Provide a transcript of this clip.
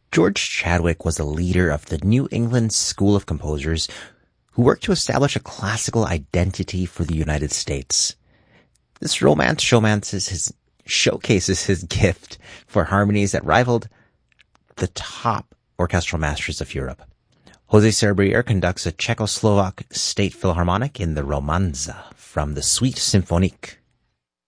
George Chadwick was a leader of the New England School of Composers who worked to establish a classical identity for the United States. This romance showcases his gift for harmonies that rivaled the top orchestral masters of Europe. Jose Serbrier conducts a Czechoslovak state philharmonic in the Romanza from the Suite Symphonique.